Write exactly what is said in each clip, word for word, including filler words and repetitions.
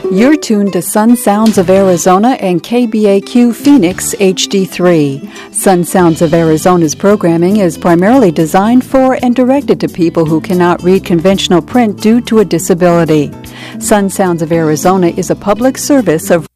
You're tuned to Sun Sounds of Arizona and K B A Q Phoenix H D three. Sun Sounds of Arizona's programming is primarily designed for and directed to people who cannot read conventional print due to a disability. Sun Sounds of Arizona is a public service of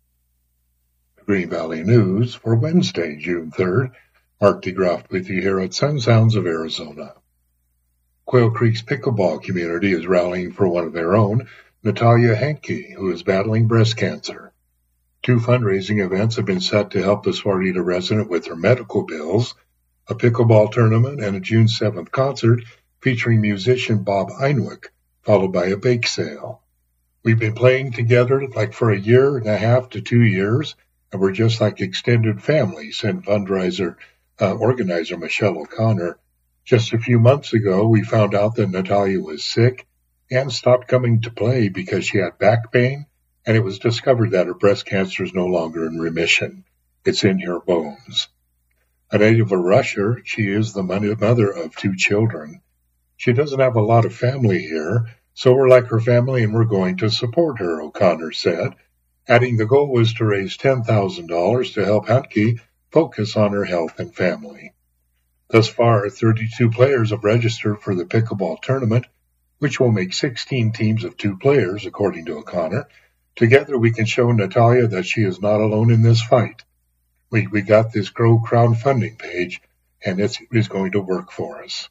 Green Valley News for Wednesday, June third. Mark DeGraft with you here at Sun Sounds of Arizona. Quail Creek's pickleball community is rallying for one of their own, Natalia Henke, who is battling breast cancer. Two fundraising events have been set to help the Sahuarita resident with her medical bills, a pickleball tournament and a June seventh concert featuring musician Bob Einwick, followed by a bake sale. We've been playing together like for a year and a half to two years, and we're just like extended family, said fundraiser uh, organizer Michelle O'Connor. Just a few months ago, we found out that Natalia was sick and stopped coming to play because she had back pain, and it was discovered that her breast cancer is no longer in remission. It's in her bones. A native of Russia, she is the mother of two children. She doesn't have a lot of family here, so we're like her family and we're going to support her, O'Connor said, adding the goal was to raise ten thousand dollars to help Henke focus on her health and family. Thus far, thirty-two players have registered for the pickleball tournament, which will make sixteen teams of two players, according to O'Connor. Together we can show Natalia that she is not alone in this fight. We, we got this Grow crowdfunding page, and it is going to work for us.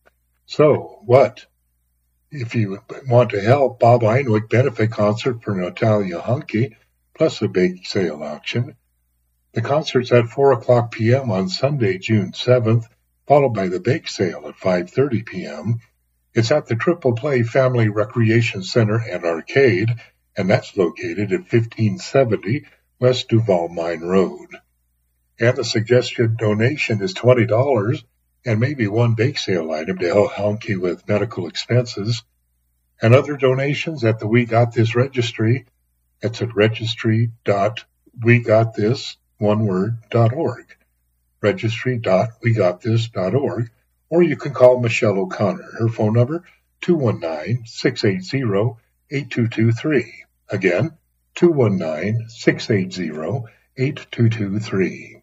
So, what? If you want to help, Bob Einwick benefit concert for Natalia Henke, plus a bake sale auction. The concert's at four o'clock p.m. on Sunday, June seventh, followed by the bake sale at five thirty p.m., It's at the Triple Play Family Recreation Center and Arcade, and that's located at fifteen seventy West Duval Mine Road. And the suggested donation is twenty dollars and maybe one bake sale item to help Henke with medical expenses. And other donations at the We Got This registry. It's at registry dot we got this, one word, dot org. registry dot we got this dot org. Or you can call Michelle O'Connor. Her phone number, two one nine, six eight zero, eight two two three. Again, two one nine, six eight zero, eight two two three.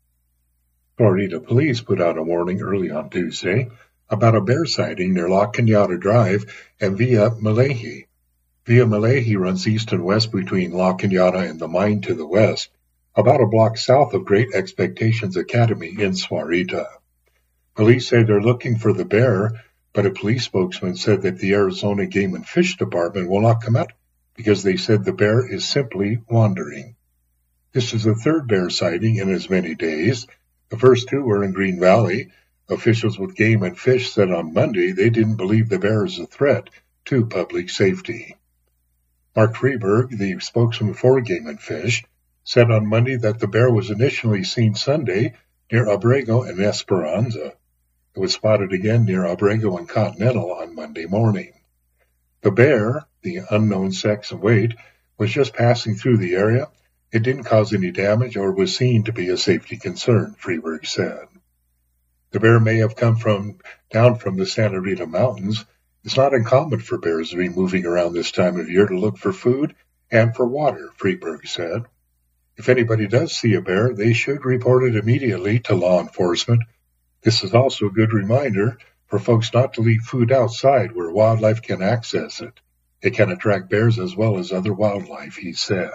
Florida police put out a warning early on Tuesday about a bear sighting near La Cañada Drive and Via Malahi. Via Malahi runs east and west between La Cañada and the mine to the west, about a block south of Great Expectations Academy in Sahuarita. Police say they're looking for the bear, but a police spokesman said that the Arizona Game and Fish Department will not come out because they said the bear is simply wandering. This is the third bear sighting in as many days. The first two were in Green Valley. Officials with Game and Fish said on Monday they didn't believe the bear is a threat to public safety. Mark Freeberg, the spokesman for Game and Fish, said on Monday that the bear was initially seen Sunday near Abrego and Esperanza. It was spotted again near Abrego and Continental on Monday morning. The bear, the unknown sex and weight, was just passing through the area. It didn't cause any damage or was seen to be a safety concern, Freeberg said. The bear may have come from down from the Santa Rita Mountains. It's not uncommon for bears to be moving around this time of year to look for food and for water, Freeberg said. If anybody does see a bear, they should report it immediately to law enforcement. This is also a good reminder for folks not to leave food outside where wildlife can access it. It can attract bears as well as other wildlife, he said.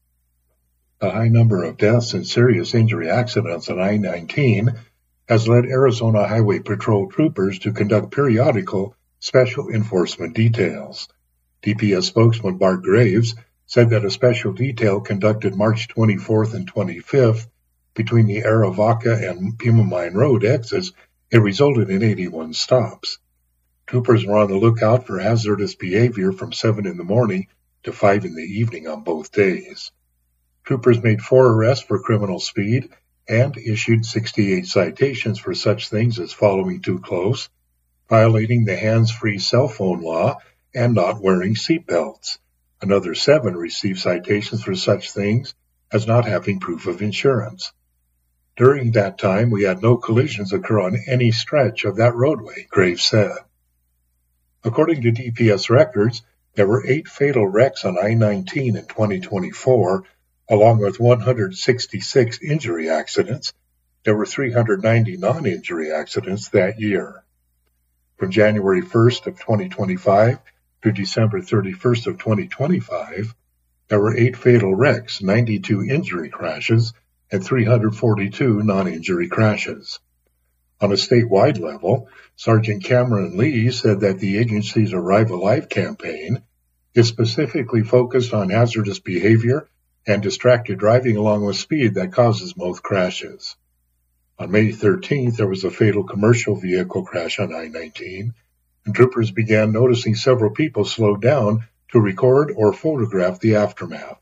A high number of deaths and serious injury accidents on I nineteen has led Arizona Highway Patrol troopers to conduct periodical special enforcement details. D P S spokesman Bart Graves said that a special detail conducted March twenty-fourth and twenty-fifth between the Aravaca and Pima Mine Road exits, it resulted in eighty-one stops. Troopers were on the lookout for hazardous behavior from seven in the morning to five in the evening on both days. Troopers made four arrests for criminal speed and issued sixty-eight citations for such things as following too close, violating the hands-free cell phone law, and not wearing seat belts. Another seven received citations for such things as not having proof of insurance. During that time, we had no collisions occur on any stretch of that roadway, Graves said. According to D P S records, There were eight fatal wrecks on I nineteen in twenty twenty-four, along with one hundred sixty-six injury accidents. There were three hundred ninety non-injury accidents that year. From January first of twenty twenty-five to December thirty-first of twenty twenty-five, there were eight fatal wrecks, ninety-two injury crashes, and three hundred forty-two non-injury crashes. On a statewide level, Sergeant Cameron Lee said that the agency's Arrive Alive campaign is specifically focused on hazardous behavior and distracted driving along with speed that causes most crashes. On May thirteenth, there was a fatal commercial vehicle crash on I nineteen, and troopers began noticing several people slowed down to record or photograph the aftermath.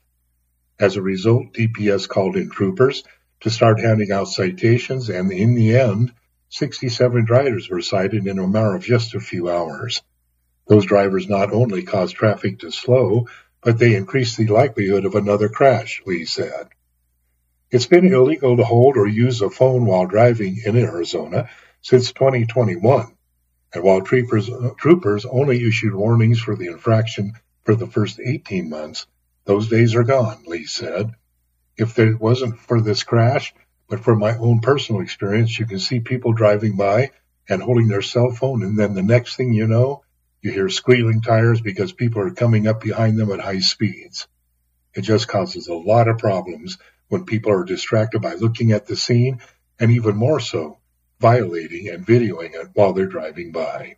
As a result, D P S called in troopers to start handing out citations, and in the end, sixty-seven drivers were cited in a matter of just a few hours. Those drivers not only caused traffic to slow, but they increased the likelihood of another crash, Lee said. It's been illegal to hold or use a phone while driving in Arizona since twenty twenty-one, and while troopers, troopers only issued warnings for the infraction for the first eighteen months, those days are gone, Lee said. If it wasn't for this crash, but from my own personal experience, you can see people driving by and holding their cell phone, and then the next thing you know, you hear squealing tires because people are coming up behind them at high speeds. It just causes a lot of problems when people are distracted by looking at the scene, and even more so, violating and videoing it while they're driving by.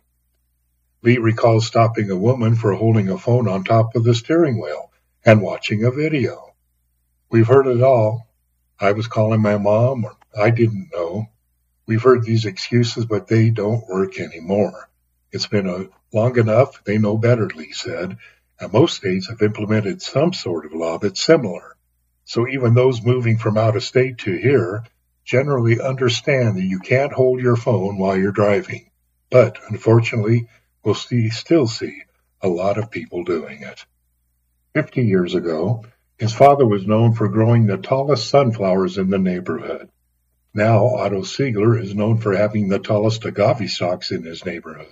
Lee recalls stopping a woman for holding a phone on top of the steering wheel and watching a video. We've heard it all. I was calling my mom, or I didn't know. We've heard these excuses, but they don't work anymore. It's been a long enough, they know better, Lee said, and most states have implemented some sort of law that's similar. So even those moving from out of state to here generally understand that you can't hold your phone while you're driving. But unfortunately, we'll see, still see a lot of people doing it. Fifty years ago, his father was known for growing the tallest sunflowers in the neighborhood. Now, Otto Siegler is known for having the tallest agave stalks in his neighborhood.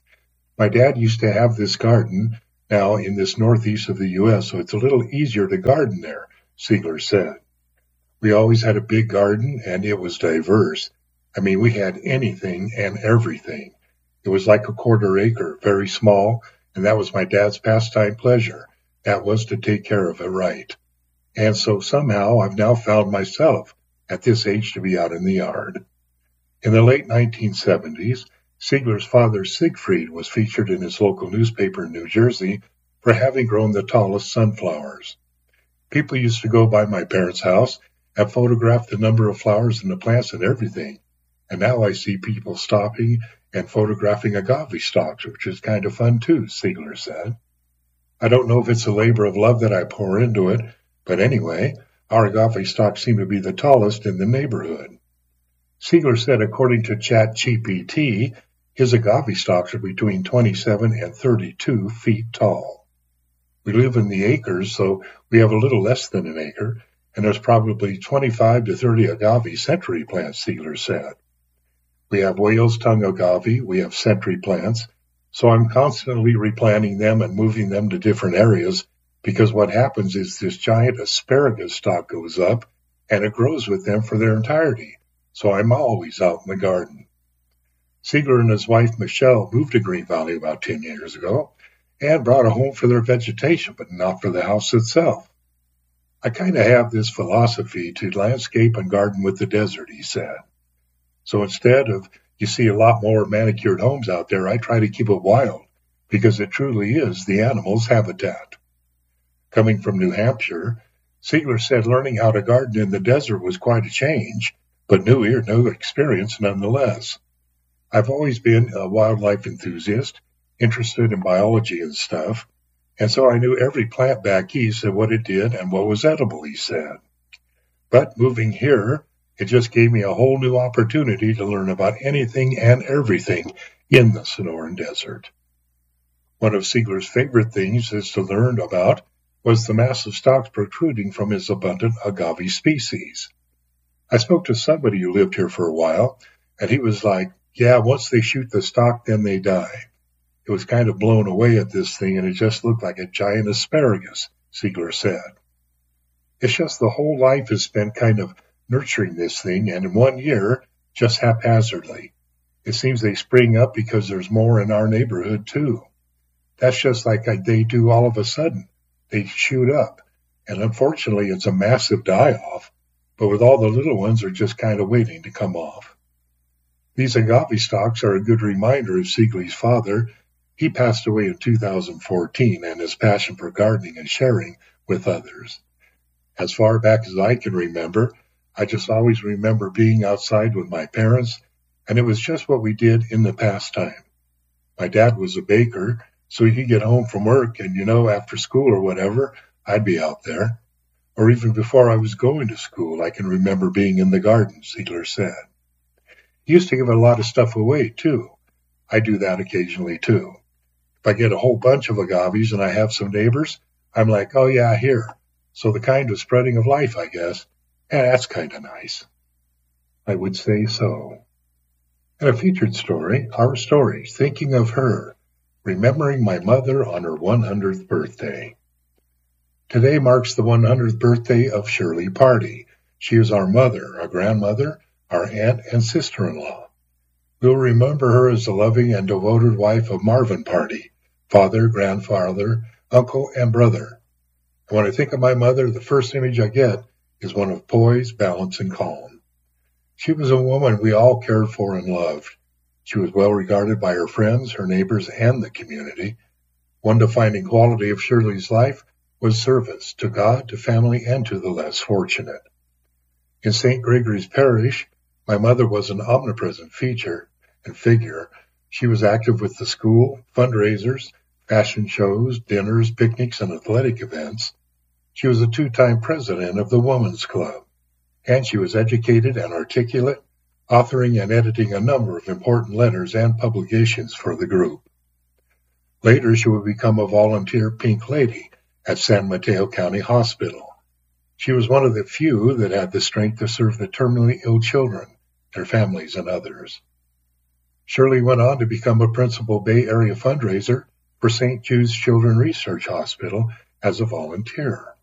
My dad used to have this garden now in this northeast of the U S, so it's a little easier to garden there, Siegler said. We always had a big garden, and it was diverse. I mean, we had anything and everything. It was like a quarter acre, very small, and that was my dad's pastime pleasure. That was to take care of it right. And so somehow I've now found myself at this age to be out in the yard. In the late nineteen seventies, Siegler's father Siegfried was featured in his local newspaper in New Jersey for having grown the tallest sunflowers. People used to go by my parents' house and photograph the number of flowers and the plants and everything. And now I see people stopping and photographing agave stalks, which is kind of fun too, Siegler said. I don't know if it's a labor of love that I pour into it, but anyway, our agave stalks seem to be the tallest in the neighborhood. Siegler said according to ChatGPT, his agave stalks are between twenty-seven and thirty-two feet tall. We live in the acres, so we have a little less than an acre, and there's probably twenty-five to thirty agave century plants, Siegler said. We have whale's tongue agave, we have century plants, so I'm constantly replanting them and moving them to different areas, because what happens is this giant asparagus stalk goes up, and it grows with them for their entirety, so I'm always out in the garden. Siegler and his wife Michelle moved to Green Valley about ten years ago, and brought a home for their vegetation, but not for the house itself. I kind of have this philosophy to landscape and garden with the desert, he said. So instead of you see a lot more manicured homes out there, I try to keep it wild, because it truly is the animal's habitat. Coming from New Hampshire, Siegler said learning how to garden in the desert was quite a change, but new ear, new experience nonetheless. I've always been a wildlife enthusiast, interested in biology and stuff, and so I knew every plant back east and what it did and what was edible, he said. But moving here, it just gave me a whole new opportunity to learn about anything and everything in the Sonoran Desert. One of Siegler's favorite things is to learn about was the massive stalks protruding from his abundant agave species. I spoke to somebody who lived here for a while, and he was like, yeah, once they shoot the stalk, then they die. It was kind of blown away at this thing, and it just looked like a giant asparagus, Siegler said. It's just the whole life is spent kind of nurturing this thing, and in one year, just haphazardly. It seems they spring up because there's more in our neighborhood, too. That's just like they do all of a sudden. They shoot up, and unfortunately it's a massive die-off, but with all the little ones are just kind of waiting to come off. These agave stalks are a good reminder of Siegler's father. He passed away in two thousand fourteen, and his passion for gardening and sharing with others. As far back as I can remember, I just always remember being outside with my parents, and it was just what we did in the pastime. My dad was a baker, so he'd get home from work, and you know, after school or whatever, I'd be out there. Or even before I was going to school, I can remember being in the garden, Siegler said. He used to give a lot of stuff away, too. I do that occasionally, too. If I get a whole bunch of agaves and I have some neighbors, I'm like, oh yeah, here. So the kind of spreading of life, I guess. Yeah, that's kind of nice. I would say so. And a featured story, our story, Thinking of Her, remembering my mother on her one hundredth birthday. Today marks the one hundredth birthday of Shirley Pardee. She is our mother, our grandmother, our aunt and sister-in-law. We'll remember her as the loving and devoted wife of Marvin Pardee, father, grandfather, uncle, and brother. And when I think of my mother, the first image I get is one of poise, balance, and calm. She was a woman we all cared for and loved. She was well regarded by her friends, her neighbors, and the community. One defining quality of Shirley's life was service to God, to family, and to the less fortunate. In Saint Gregory's Parish, my mother was an omnipresent feature and figure. She was active with the school, fundraisers, fashion shows, dinners, picnics, and athletic events. She was a two-time president of the Women's Club, and she was educated and articulate, authoring and editing a number of important letters and publications for the group. Later, she would become a volunteer Pink Lady at San Mateo County Hospital. She was one of the few that had the strength to serve the terminally ill children, their families, and others. Shirley went on to become a principal Bay Area fundraiser for Saint Jude's Children's Research Hospital as a volunteer.